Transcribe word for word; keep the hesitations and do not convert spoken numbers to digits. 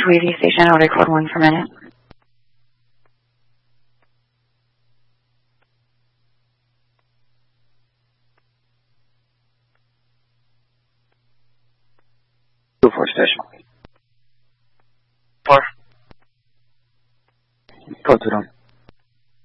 Weavy Station. I'll record one per minute. Two four station. Four. Go to them.